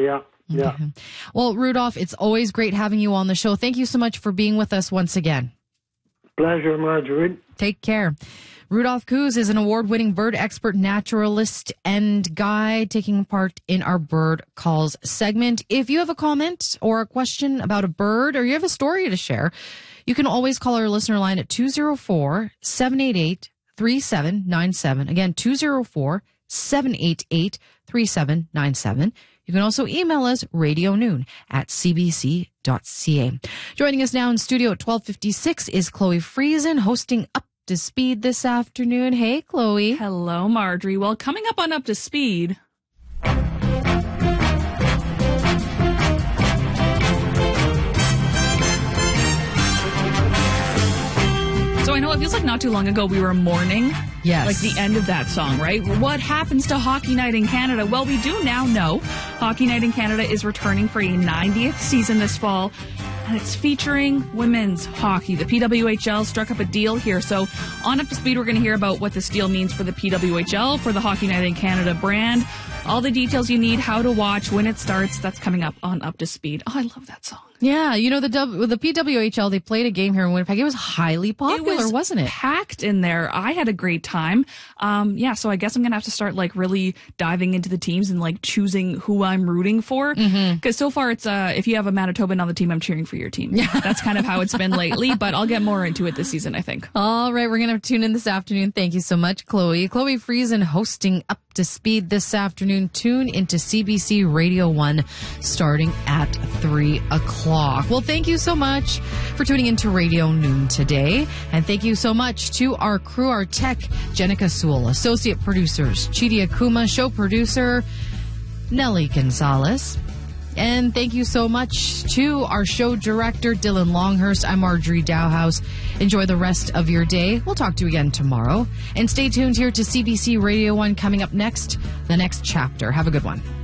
yeah. Yeah. Okay. Well, Rudolph, it's always great having you on the show. Thank you so much for being with us once again. Pleasure, Marjorie. Take care. Rudolph Coos is an award-winning bird expert, naturalist, and guide taking part in our Bird Calls segment. If you have a comment or a question about a bird or you have a story to share, you can always call our listener line at 204-788-3797. Again, 204-788-3797. You can also email us radionoon@cbc.ca. Joining us now in studio at 12:56 is Chloe Friesen, hosting Up to Speed this afternoon. Hey, Chloe. Hello, Marjorie. Well, coming up on Up to Speed. So I know it feels like not too long ago we were mourning. Yes. Like the end of that song, right? What happens to Hockey Night in Canada? Well, we do now know Hockey Night in Canada is returning for a 90th season this fall. And it's featuring women's hockey. The PWHL struck up a deal here. So on Up to Speed, we're going to hear about what this deal means for the PWHL, for the Hockey Night in Canada brand. All the details you need, how to watch, when it starts, that's coming up on Up to Speed. Oh, I love that song. Yeah, you know, the PWHL, they played a game here in Winnipeg. It was highly popular, wasn't it? Packed in there. I had a great time. So I guess I'm going to have to start like really diving into the teams and like choosing who I'm rooting for. Because so far it's, if you have a Manitoban on the team, I'm cheering for your team. That's kind of how it's been lately, but I'll get more into it this season, I think. All right, we're going to tune in this afternoon. Thank you so much, Chloe. Chloe Friesen hosting Up to Speed this afternoon. Tune into CBC Radio 1 starting at 3 o'clock. Well, thank you so much for tuning into Radio Noon today. And thank you so much to our crew, our tech, Jenica Sewell, associate producers, Chidi Akuma, show producer, Nellie Gonzalez. And thank you so much to our show director, Dylan Longhurst. I'm Marjorie Dowhouse. Enjoy the rest of your day. We'll talk to you again tomorrow. And stay tuned here to CBC Radio 1 coming up next, the next chapter. Have a good one.